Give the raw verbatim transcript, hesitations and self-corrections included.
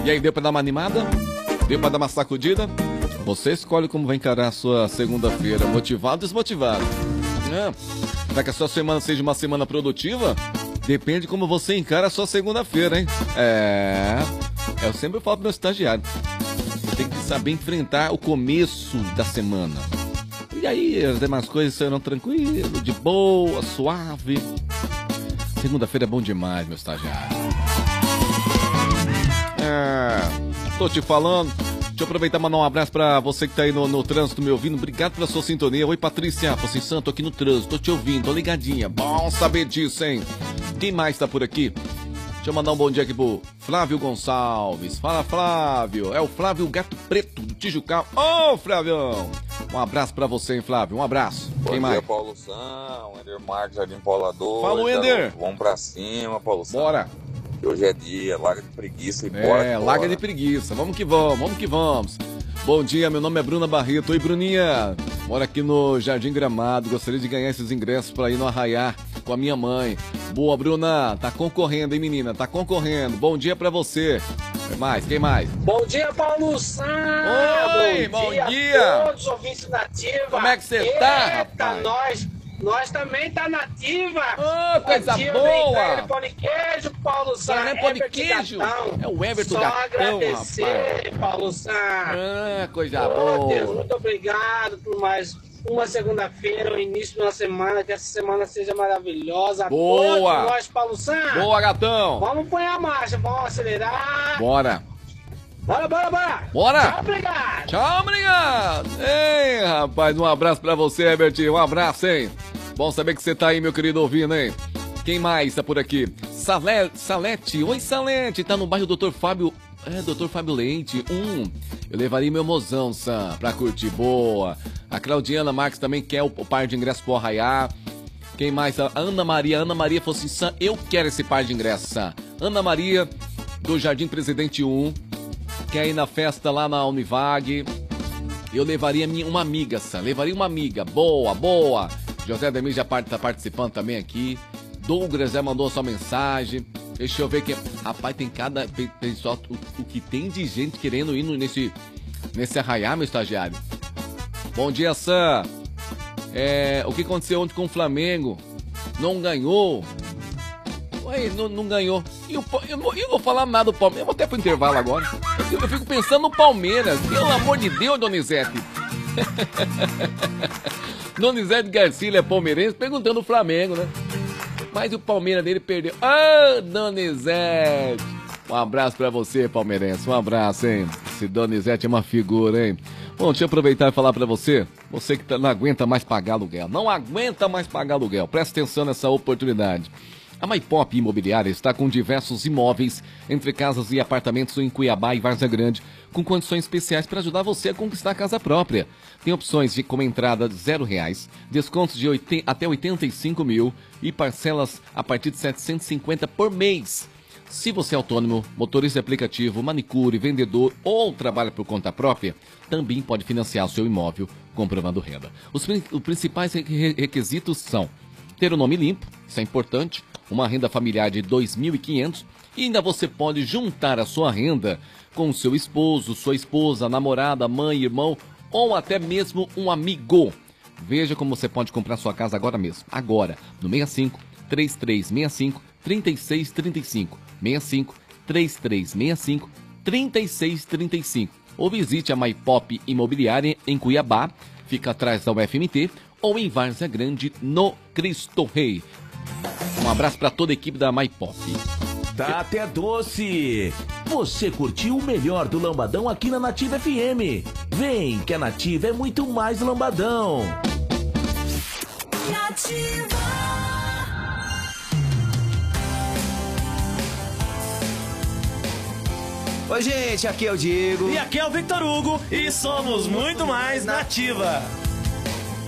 E aí, deu pra dar uma animada? Deu pra dar uma sacudida? Você escolhe como vai encarar a sua segunda-feira, motivado ou desmotivado. É. Para que a sua semana seja uma semana produtiva, depende de como você encara a sua segunda-feira, hein? É... Eu sempre falo pro meu estagiário, tem que saber enfrentar o começo da semana. E aí as demais coisas serão tranquilo, de boa, suave. Segunda-feira é bom demais, meu estagiário. É... Tô te falando... Deixa eu aproveitar e mandar um abraço pra você que tá aí no, no trânsito me ouvindo. Obrigado pela sua sintonia. Oi, Patrícia. Você Santo, tô aqui no trânsito, tô te ouvindo, tô ligadinha. Bom saber disso, hein? Quem mais tá por aqui? Deixa eu mandar um bom dia aqui pro Flávio Gonçalves. Fala, Flávio. É o Flávio Gato Preto, do Tijucal. Ô, oh, Flavião. Um abraço pra você, hein, Flávio. Um abraço. Bom Quem dia, mais? Paulo São, Ender Marques, Jardim Paulador. Falou, Ender. Vamos pra cima, Paulo São. Bora. Hoje é dia, larga de preguiça e é, bora. É, larga de preguiça. Vamos que vamos, vamos que vamos. Bom dia, meu nome é Bruna Barreto. Oi, Bruninha. Moro aqui no Jardim Gramado. Gostaria de ganhar esses ingressos pra ir no Arraiá com a minha mãe. Boa, Bruna. Tá concorrendo, hein, menina? Tá concorrendo. Bom dia pra você. Quem mais? Quem mais? Bom dia, Paulo Sá! Oi, bom, bom dia! dia. A todos os ouvintes da Nativa. Como é que você tá, rapaz? nós, nós também tá nativa. Ô, oh, coisa Nativa, boa! Pão de queijo, Paulo Sá. Não é pão de queijo? É o Everton Só Gatão, agradecer, rapaz. Paulo Sá. Ah, coisa oh, boa. Deus, muito obrigado por mais uma segunda-feira, o início de uma semana, que essa semana seja maravilhosa. Boa! Todos nós, Paulo Sá. Boa, gatão! Vamos pôr a marcha, vamos acelerar. Bora! Bora, bora, bora! Bora! Tchau, obrigado! Tchau, obrigado! Ei, rapaz, um abraço pra você, Herbert. Um abraço, hein? Bom saber que você tá aí, meu querido ouvindo, hein? Quem mais tá por aqui? Salé, Salete. Oi, Salete. Tá no bairro doutor Fábio... É, doutor Fábio Leite. Um. Eu levaria meu mozão, Sam, pra curtir. Boa. A Claudiana Marques também quer o, o par de ingressos pro Arraiá. Quem mais? A Ana Maria. Ana Maria falou assim, Sam, eu quero esse par de ingressos, Sam. Ana Maria, do Jardim Presidente um. Quer ir na festa lá na Univag. Eu levaria minha, uma amiga, Sam. Levaria uma amiga. Boa, boa. José Demir já tá participando também aqui. Douglas já mandou a sua mensagem. Deixa eu ver que... Rapaz, tem cada... Pessoal, o, o que tem de gente querendo ir nesse... Nesse Arraiá, meu estagiário. Bom dia, Sam. É, o que aconteceu ontem com o Flamengo? Não ganhou. Ué, não, não ganhou. E o, eu, não, eu não vou falar nada do Palmeiras. Eu vou até pro intervalo agora. Eu, eu fico pensando no Palmeiras. Pelo amor de Deus, Donizete. Donizete Garcia, ele é palmeirense, perguntando o Flamengo, né? Mas o Palmeiras dele perdeu. Ah, Donizete! Um abraço pra você, palmeirense. Um abraço, hein? Esse Donizete é uma figura, hein? Bom, deixa eu aproveitar e falar pra você. Você que tá, não aguenta mais pagar aluguel. Não aguenta mais pagar aluguel. Presta atenção nessa oportunidade. A Maipop Imobiliária está com diversos imóveis entre casas e apartamentos em Cuiabá e Várzea Grande, com condições especiais para ajudar você a conquistar a casa própria. Tem opções de como entrada de zero reais, descontos de oitenta, até oitenta e cinco mil e parcelas a partir de setecentos e cinquenta por mês. Se você é autônomo, motorista de aplicativo, manicure, vendedor ou trabalha por conta própria, também pode financiar o seu imóvel comprovando renda. Os, os principais requisitos são ter o nome limpo, isso é importante, uma renda familiar de dois mil e quinhentos e ainda você pode juntar a sua renda com o seu esposo, sua esposa, namorada, mãe, irmão ou até mesmo um amigo. Veja como você pode comprar sua casa agora mesmo. Agora, no seis cinco, três três seis cinco, três seis três cinco. seis cinco, três três seis cinco, três seis três cinco. Ou visite a Maipop Imobiliária em Cuiabá, fica atrás da U F M T, ou em Várzea Grande, no Cristo Rei. Um abraço para toda a equipe da Maipop. Tá até doce! Você curtiu o melhor do Lambadão aqui na Nativa F M. Vem, que a Nativa é muito mais Lambadão. Nativa. Oi, gente, aqui é o Diego. E aqui é o Victor Hugo. E somos muito mais Nativa.